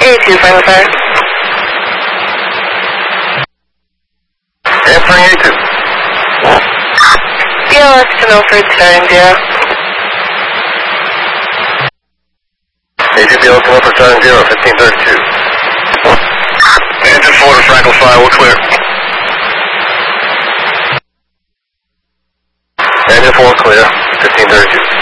82, final fire. Answering 82. DLS to Milford, starting 0. 82 DLS to Milford, starting 0, 1532. Engine 4 to Frankel 5, we're clear. Engine 4 clear, 1532.